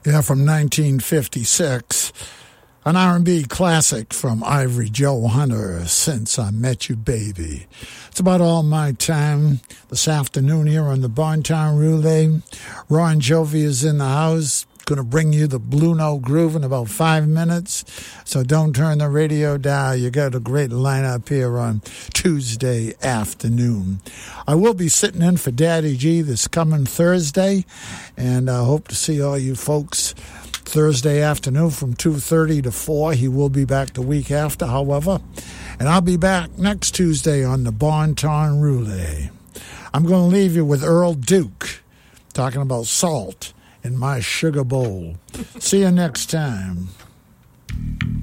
Yeah, from 1956. An R&B classic from Ivory Joe Hunter, Since I Met You, Baby. It's about all my time this afternoon here on the Barntown Roulette. Ron Jovi is in the house, going to bring you the Blue Note Groove in about 5 minutes. So don't turn the radio down. You got a great lineup here on Tuesday afternoon. I will be sitting in for Daddy G this coming Thursday, and I hope to see all you folks Thursday afternoon from 2:30 to 4. He will be back the week after, however. And I'll be back next Tuesday on the Barntown Roulette. I'm going to leave you with Earl Duke talking about salt in my sugar bowl. See you next time.